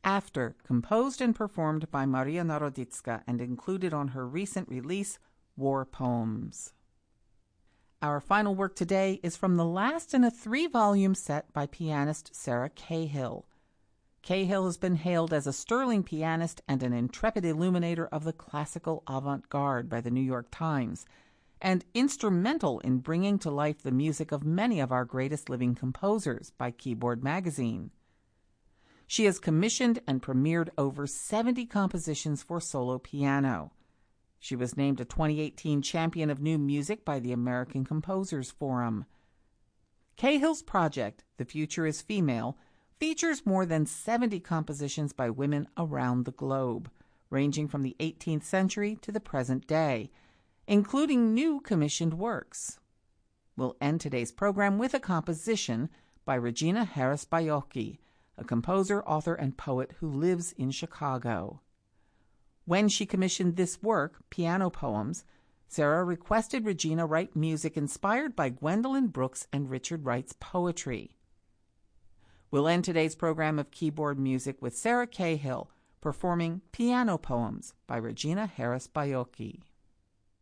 After, composed and performed by Maria Naroditska and included on her recent release, War Poems. Our final work today is from the last in a 3-volume set by pianist Sarah Cahill. Cahill has been hailed as a sterling pianist and an intrepid illuminator of the classical avant-garde by the New York Times, and instrumental in bringing to life the music of many of our greatest living composers by Keyboard Magazine. She has commissioned and premiered over 70 compositions for solo piano. She was named a 2018 Champion of New Music by the American Composers Forum. Cahill's project, The Future is Female, features more than 70 compositions by women around the globe, ranging from the 18th century to the present day, including new commissioned works. We'll end today's program with a composition by Regina Harris Baiocchi, a composer, author, and poet who lives in Chicago. When she commissioned this work, Piano Poems, Sarah requested Regina write music inspired by Gwendolyn Brooks and Richard Wright's poetry. We'll end today's program of keyboard music with Sarah Cahill performing Piano Poems by Regina Harris Baiocchi.